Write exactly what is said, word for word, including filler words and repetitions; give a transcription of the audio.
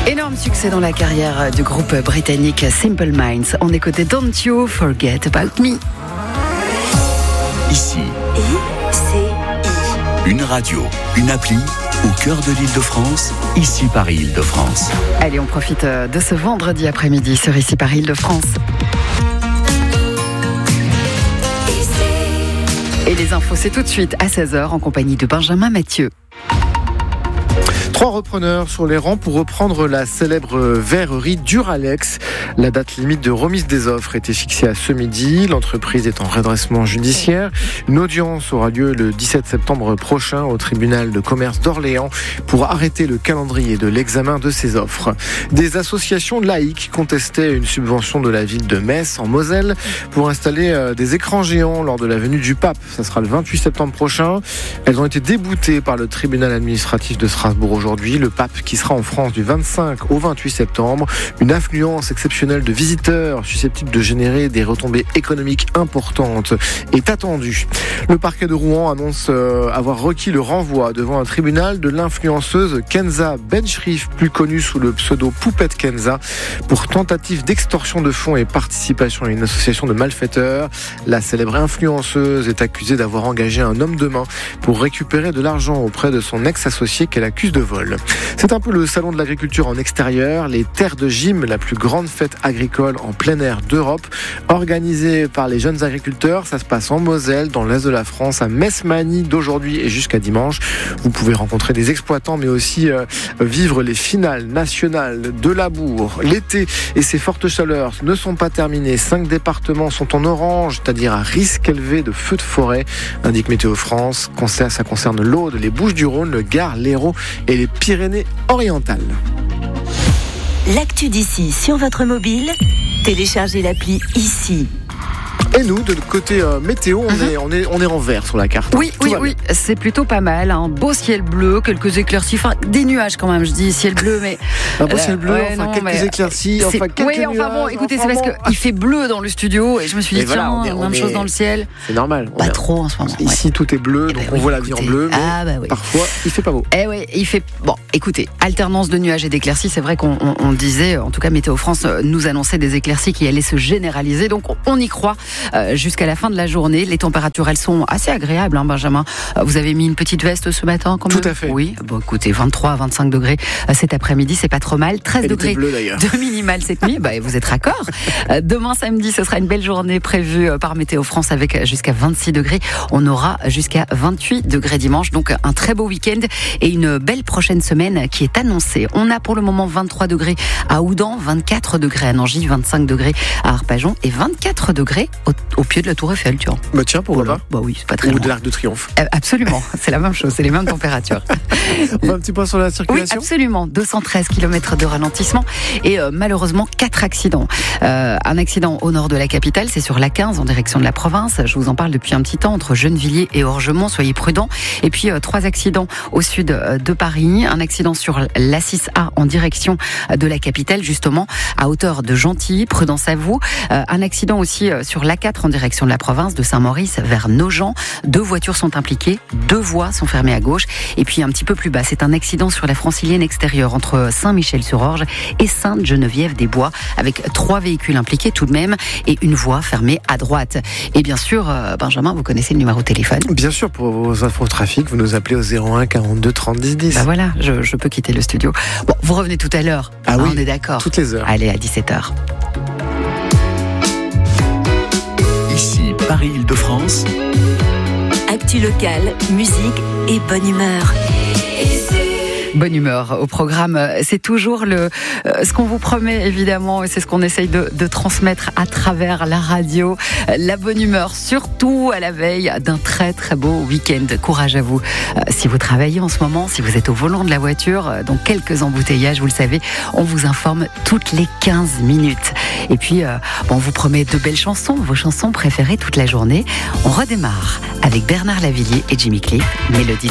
Énorme succès dans la carrière du groupe britannique Simple Minds. On écoutait Don't You Forget About Me. Ici, I C I. Une radio, une appli au cœur de l'Île-de-France, Ici Paris Île-de-France. Allez, on profite de ce vendredi après-midi sur Ici Paris Île-de-France. Et les infos, c'est tout de suite à seize heures en compagnie de Benjamin Mathieu. Trois repreneurs sur les rangs pour reprendre la célèbre verrerie Duralex. La date limite de remise des offres était fixée à ce midi. L'entreprise est en redressement judiciaire. Une audience aura lieu le dix-sept septembre prochain au tribunal de commerce d'Orléans pour arrêter le calendrier de l'examen de ces offres. Des associations laïques contestaient une subvention de la ville de Metz en Moselle pour installer des écrans géants lors de la venue du pape. Ça sera le vingt-huit septembre prochain. Elles ont été déboutées par le tribunal administratif de Strasbourg aujourd'hui. Aujourd'hui, le pape qui sera en France du vingt-cinq au vingt-huit septembre. Une affluence exceptionnelle de visiteurs susceptible de générer des retombées économiques importantes est attendue. Le parquet de Rouen annonce avoir requis le renvoi devant un tribunal de l'influenceuse Kenza Benchrif, plus connue sous le pseudo Poupette Kenza, pour tentative d'extorsion de fonds et participation à une association de malfaiteurs. La célèbre influenceuse est accusée d'avoir engagé un homme de main pour récupérer de l'argent auprès de son ex-associé qu'elle accuse de vol. C'est un peu le salon de l'agriculture en extérieur, les terres de gym, la plus grande fête agricole en plein air d'Europe, organisée par les jeunes agriculteurs. Ça se passe en Moselle, dans l'est de la France, à Metz-Magny, d'aujourd'hui et jusqu'à dimanche. Vous pouvez rencontrer des exploitants, mais aussi euh, vivre les finales nationales de labour. L'été et ses fortes chaleurs ne sont pas terminées. Cinq départements sont en orange, c'est-à-dire à risque élevé de feux de forêt, indique Météo France. Ça concerne l'Aude, les Bouches-du-Rhône, le Gard, l'Hérault et les Pyrénées-Orientales. L'actu d'ici sur votre mobile, téléchargez l'appli Ici. Et nous, de côté euh, météo, on, mm-hmm. est, on, est, on est en vert sur la carte. Oui, oui, oui, c'est plutôt pas mal. Un beau ciel bleu, quelques éclaircies, enfin des nuages quand même, je dis ciel bleu, mais... Un beau ciel bleu, ouais, enfin non, quelques éclaircies, c'est... enfin quelques oui, nuages. Oui, enfin bon, écoutez, enfin c'est bon. parce qu'il fait bleu dans le studio, et je me suis dit, tiens, voilà, on est, on même est... chose dans le ciel. C'est normal. Pas est... trop en ce moment. Ici, ouais. Tout est bleu, donc eh ben, on oui, voit la vie en bleu, mais ah, bah, oui. Parfois, il fait pas beau. Eh oui, il fait... Bon, écoutez, alternance de nuages et d'éclaircies, c'est vrai qu'on on, on disait, en tout cas Météo France nous annonçait des éclaircies qui allaient se généraliser, donc on y croit euh, jusqu'à la fin de la journée. Les températures, elles sont assez agréables, hein, Benjamin. Vous avez mis une petite veste ce matin, quand même ? Tout à fait. Oui. Bon, écoutez, vingt-trois à vingt-cinq degrés cet après-midi, c'est pas trop mal. treize Elle degrés bleue, de minimal cette nuit. Bah, vous êtes raccord. Demain samedi, ce sera une belle journée prévue par Météo France avec jusqu'à vingt-six degrés. On aura jusqu'à vingt-huit degrés dimanche. Donc, un très beau week-end et une belle prochaine semaine qui est annoncée. On a pour le moment vingt-trois degrés à Oudan, vingt-quatre degrés à Nangy, vingt-cinq degrés à Arpajon et vingt-quatre degrés au, au pied de la Tour Eiffel, tu vois. Bah tiens, pourquoi voilà. pas Bah oui, c'est pas très Ou loin. de l'Arc de Triomphe. Euh, absolument, c'est la même chose, c'est les mêmes températures. On fait un petit point sur la circulation. Oui, absolument. deux cent treize kilomètres de ralentissement et euh, malheureusement quatre accidents. Euh, un accident au nord de la capitale, c'est sur l'A quinze en direction de la province. Je vous en parle depuis un petit temps entre Gennevilliers et Orgemont. Soyez prudents. Et puis euh, trois accidents au sud euh, de Paris. Un accident sur l'A six A en direction de la capitale, justement à hauteur de Gentilly. Prudence à vous. Euh, un accident aussi euh, sur l'A quatre en direction de la province de Saint-Maurice vers Nogent. Deux voitures sont impliquées, deux voies sont fermées à gauche. Et puis un petit peu plus bas, c'est un accident sur la francilienne extérieure entre Saint-Michel-sur-Orge et Sainte-Geneviève-des-Bois, avec trois véhicules impliqués tout de même et une voie fermée à droite. Et bien sûr, Benjamin, vous connaissez le numéro de téléphone ? Bien sûr, pour vos infos trafic, vous nous appelez au zéro un quarante-deux trente dix dix. Bah voilà, je, je peux quitter le studio. Bon, vous revenez tout à l'heure. Ah hein, oui, on est d'accord. Toutes les heures. Allez, à dix-sept heures. Ici, Paris Île-de-France. Actu locale, musique et bonne humeur. Bonne humeur au programme, c'est toujours le, euh, ce qu'on vous promet évidemment et c'est ce qu'on essaye de, de transmettre à travers la radio, la bonne humeur, surtout à la veille d'un très très beau week-end. Courage à vous. Euh, si vous travaillez en ce moment, si vous êtes au volant de la voiture, euh, donc quelques embouteillages, vous le savez, on vous informe toutes les quinze minutes. Et puis, euh, bon, on vous promet de belles chansons, vos chansons préférées toute la journée. On redémarre avec Bernard Lavillier et Jimmy Cliff, Mélodie.